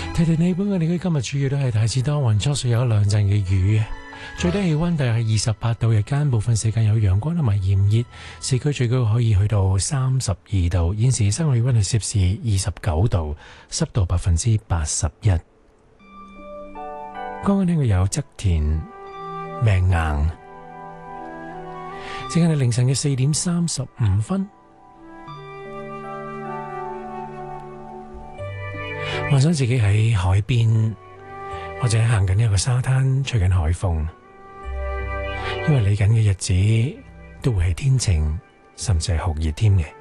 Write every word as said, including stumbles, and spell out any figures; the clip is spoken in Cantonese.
睇睇你本嘅地區今日主要都係大致多雲，初時有一兩陣嘅雨，最低氣溫大約係二十八度，日間部分時間有陽光同埋炎熱，市區最高可以去到三十二度，現時室外氣溫係攝氏二十九度，濕度百分之八十一。剛剛聽過有側田命硬，正係凌晨嘅四點三十五分。幻想自己喺海邊，或者行緊一個沙灘，吹緊海風，因為嚟緊嘅日子都會係天晴，甚至係酷熱添嘅。